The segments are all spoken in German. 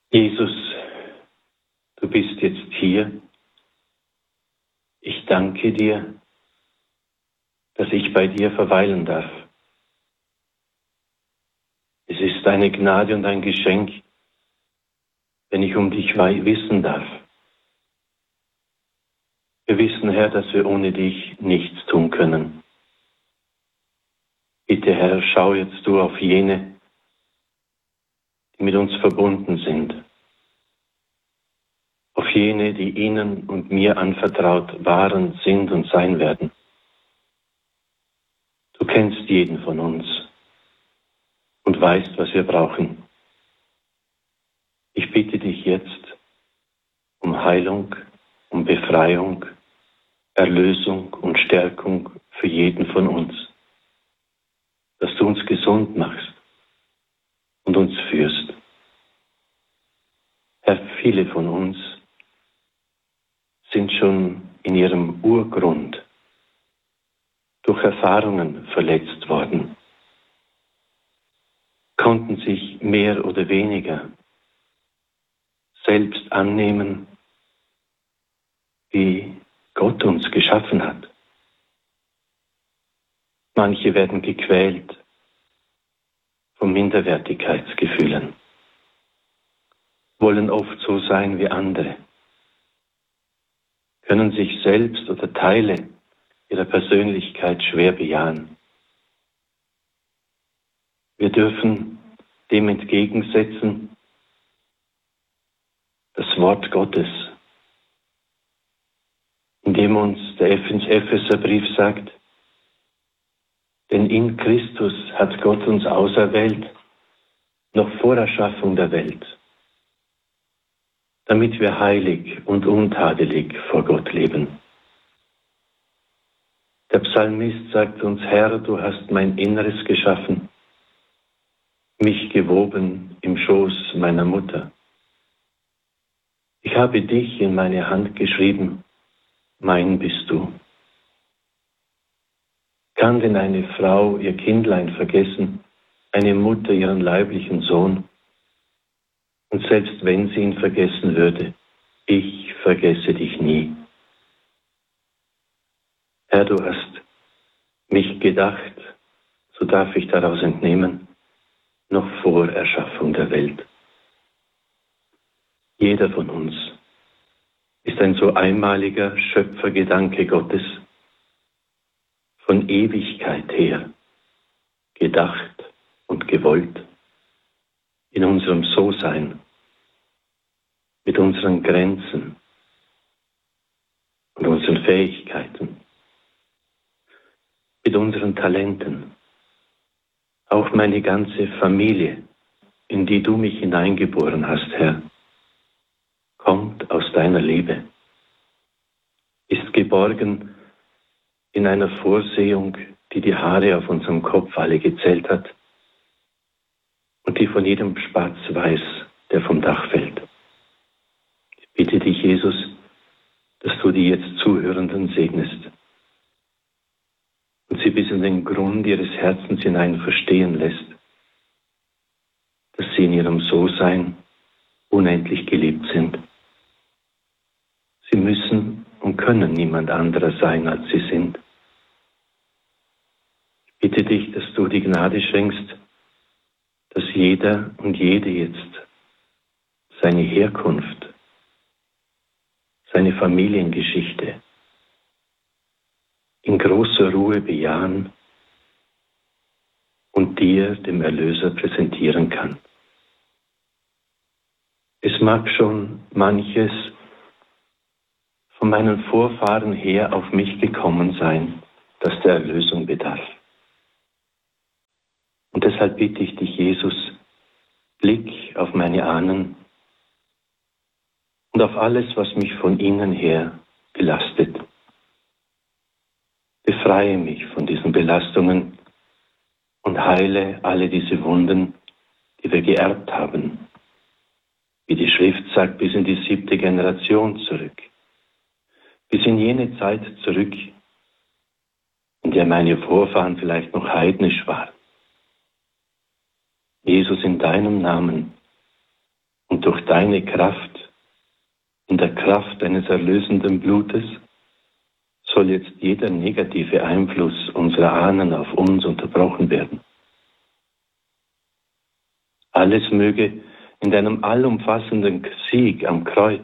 Jesus, du bist jetzt hier. Ich danke dir, dass ich bei dir verweilen darf. Es ist eine Gnade und ein Geschenk, wenn ich um dich wissen darf. Wir wissen, Herr, dass wir ohne dich nichts tun können. Bitte, Herr, schau jetzt du auf jene, die mit uns verbunden sind. Auf jene, die ihnen und mir anvertraut waren, sind und sein werden. Du kennst jeden von uns und weißt, was wir brauchen. Ich bitte dich jetzt um Heilung, um Befreiung, Erlösung und Stärkung für jeden von uns, dass du uns gesund machst und uns führst. Herr, viele von uns sind schon in ihrem Urgrund durch Erfahrungen verletzt worden, konnten sich mehr oder weniger selbst annehmen, wie Gott uns geschaffen hat. Manche werden gequält von Minderwertigkeitsgefühlen, wollen oft so sein wie andere, können sich selbst oder Teile ihrer Persönlichkeit schwer bejahen. Wir dürfen dem entgegensetzen das Wort Gottes, in dem uns der Epheserbrief sagt, denn in Christus hat Gott uns auserwählt, noch vor Erschaffung der Welt, damit wir heilig und untadelig vor Gott leben. Der Psalmist sagt uns, Herr, du hast mein Inneres geschaffen, mich gewoben im Schoß meiner Mutter. Ich habe dich in meine Hand geschrieben, mein bist du. Kann denn eine Frau ihr Kindlein vergessen, eine Mutter ihren leiblichen Sohn? Und selbst wenn sie ihn vergessen würde, ich vergesse dich nie. Herr, du hast mich gedacht, so darf ich daraus entnehmen, noch vor Erschaffung der Welt. Jeder von uns ist ein so einmaliger Schöpfergedanke Gottes, von Ewigkeit her gedacht und gewollt, in unserem So-Sein, mit unseren Grenzen und unseren Fähigkeiten, mit unseren Talenten, auch meine ganze Familie, in die du mich hineingeboren hast, Herr, kommt aus deiner Liebe, ist geborgen in einer Vorsehung, die die Haare auf unserem Kopf alle gezählt hat und die von jedem Spatz weiß, der vom Dach fällt. Ich bitte dich, Jesus, dass du die jetzt Zuhörenden segnest und sie bis in den Grund ihres Herzens hinein verstehen lässt, dass sie in ihrem So-Sein unendlich geliebt sind. Sie müssen und können niemand anderer sein, als sie sind. Ich bitte dich, dass du die Gnade schenkst, dass jeder und jede jetzt seine Herkunft, seine Familiengeschichte in großer Ruhe bejahen und dir, dem Erlöser, präsentieren kann. Es mag schon manches von meinen Vorfahren her auf mich gekommen sein, das der Erlösung bedarf. Und deshalb bitte ich dich, Jesus, blick auf meine Ahnen und auf alles, was mich von ihnen her belastet. Befreie mich von diesen Belastungen und heile alle diese Wunden, die wir geerbt haben. Wie die Schrift sagt, bis in die 7. Generation zurück. Bis in jene Zeit zurück, in der meine Vorfahren vielleicht noch heidnisch waren. Jesus, in deinem Namen und Und durch deine Kraft, in der Kraft deines erlösenden Blutes, soll jetzt jeder negative Einfluss unserer Ahnen auf uns unterbrochen werden. Alles möge in deinem allumfassenden Sieg am Kreuz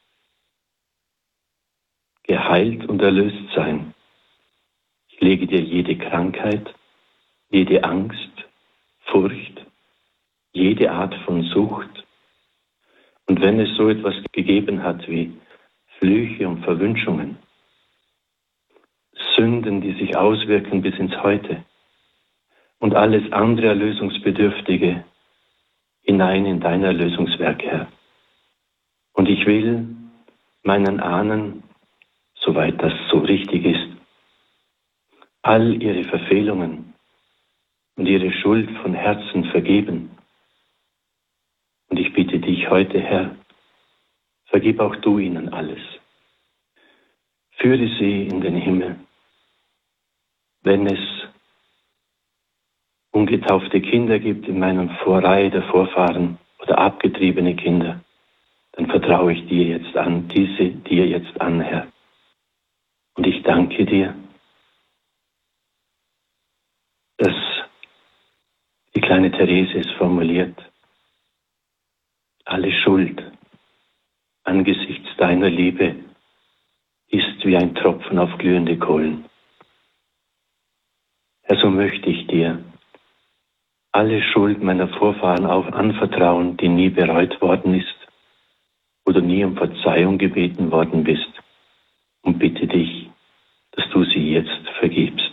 geheilt und erlöst sein. Ich lege dir jede Krankheit, jede Angst, Furcht, jede Art von Sucht. Und wenn es so etwas gegeben hat wie Flüche und Verwünschungen, Sünden, die sich auswirken bis ins Heute und alles andere Erlösungsbedürftige hinein in dein Erlösungswerk, Herr. Und ich will meinen Ahnen, soweit das so richtig ist, all ihre Verfehlungen und ihre Schuld von Herzen vergeben. Und ich bitte dich heute, Herr, vergib auch du ihnen alles. Führe sie in den Himmel. Wenn es ungetaufte Kinder gibt in meiner Vorreihe der Vorfahren oder abgetriebene Kinder, dann vertraue ich dir jetzt an, diese dir jetzt an, Herr. Und ich danke dir, dass die kleine Therese es formuliert, alle Schuld angesichts deiner Liebe ist wie ein Tropfen auf glühende Kohlen. Herr, so möchte ich dir alle Schuld meiner Vorfahren anvertrauen, die nie bereut worden ist oder nie um Verzeihung gebeten worden bist, und bitte dich, dass du sie jetzt vergibst.